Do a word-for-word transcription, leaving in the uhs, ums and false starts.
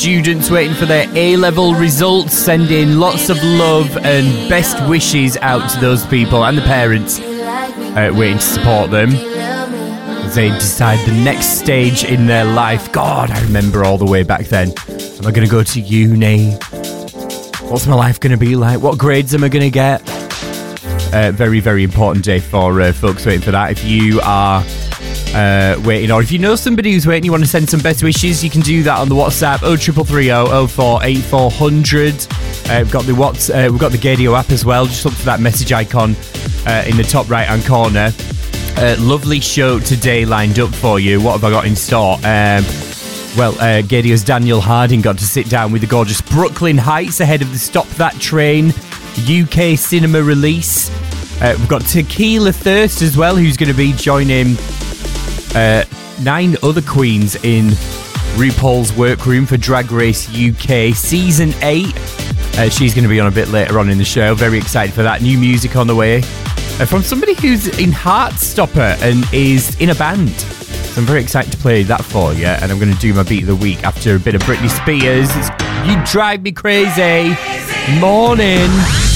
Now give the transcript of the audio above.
students waiting for their A-level results, sending lots of love and best wishes out to those people and the parents uh, waiting to support them as they decide the next stage in their life. God, I remember all the way back then. Am I going to go to uni? What's my life going to be like? What grades am I going to get? Uh, very, very important day for uh, folks waiting for that. If you are uh, waiting, or if you know somebody who's waiting, you want to send some best wishes, you can do that on the WhatsApp oh three three three oh oh four eight four hundred. Uh, we've got the what's uh, we've got the Gadio app as well. Just look for that message icon uh, in the top right hand corner. Uh, lovely show today lined up for you. What have I got in store? Um, well, uh, Gadio's Daniel Harding got to sit down with the gorgeous Brooklyn Heights ahead of the Stop That Train U K cinema release. Uh, we've got Tequila Thirst as well, who's going to be joining uh, nine other queens in RuPaul's workroom for Drag Race U K Season eight. Uh, she's going to be on a bit later on in the show. Very excited for that. New music on the way uh, from somebody who's in Heartstopper and is in a band. So I'm very excited to play that for you. And I'm going to do my beat of the week after a bit of Britney Spears. It's You Drive Me Crazy. Morning.